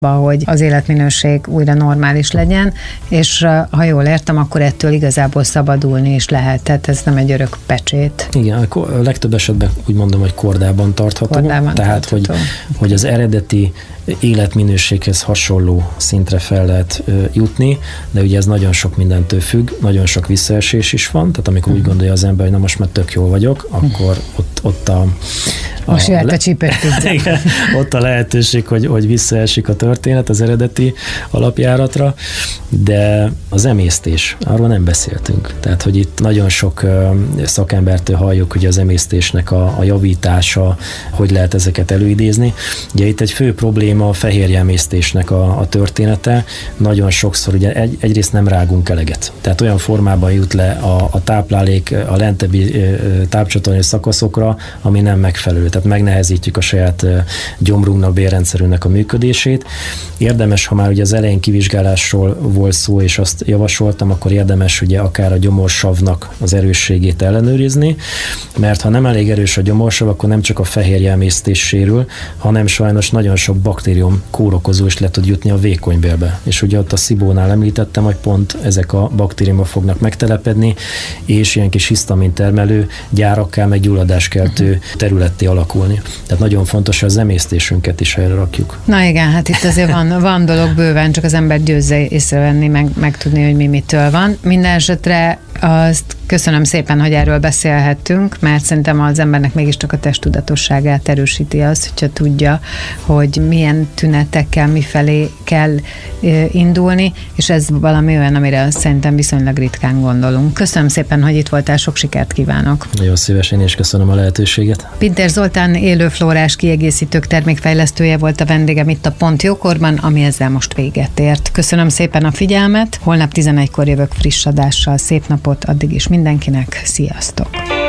hogy az életminőség újra normális legyen, és ha jól értem, akkor ettől igazából szabadulni is lehet, tehát ez nem egy örök pecsét. Igen, a legtöbb esetben úgy mondom, hogy kordában tartható. Tehát, hogy az eredeti életminőséghez hasonló szintre fel lehet jutni, de ugye ez nagyon sok mindentől függ, nagyon sok visszaesés is van, tehát amikor úgy gondolja az ember, hogy na most már tök jól vagyok, akkor ott most jöhet a csípős pizza. Igen, ott a lehetőség, hogy visszaesik a történet az eredeti alapjáratra, de az emésztés, arról nem beszéltünk. Tehát, hogy itt nagyon sok szakembertől halljuk, hogy az emésztésnek a javítása, hogy lehet ezeket előidézni. Ugye itt egy fő probléma a fehérje emésztésnek a története. Nagyon sokszor ugye egyrészt nem rágunk eleget. Tehát olyan formában jut le a táplálék a lentebbi tápcsatornai szakaszokra, ami nem megfelelő. Tehát megnehezítjük a saját gyomrunknak, bélrendszerünknek a működését. Érdemes, ha már ugye az elején kivizsgálásról volt szó, és azt javasoltam, akkor érdemes ugye akár a gyomorsavnak az erősségét ellenőrizni, mert ha nem elég erős a gyomorsav, akkor nem csak a fehérje emésztés sérül, hanem sajnos nagyon sok baktérium kórokozó is le tud jutni a vékonybélbe. És ugye ott a SIBO-nál említettem, hogy pont ezek a baktériumok fognak megtelepedni, és ilyen kis hisztamin termelő gyárakká, meg gyulladáskeltő területté alakulni. Tehát nagyon fontos, hogy az emésztésünket is helyre rakjuk. Na igen, hát itt azért van dolog bőven, csak az ember győzze észrevenni, meg tudni, hogy mi mitől van. Minden esetre azt köszönöm szépen, hogy erről beszélhettünk, mert szerintem az embernek mégiscsak a testtudatosságát erősíti az, hogyha tudja, hogy milyen tünetekkel, mifelé kell indulni, és ez valami olyan, amire szerintem viszonylag ritkán gondolunk. Köszönöm szépen, hogy itt voltál, sok sikert kívánok. Nagyon szívesen, én is köszönöm a lehetőséget. Pintér Zoltán élőflórás kiegészítők termékfejlesztője volt a vendégem itt a Pont Jókorban, ami ezzel most véget ért. Köszönöm szépen a figyelmet, holnap 11-kor jövök friss adással. Szép napot addig is mindenkinek, sziasztok!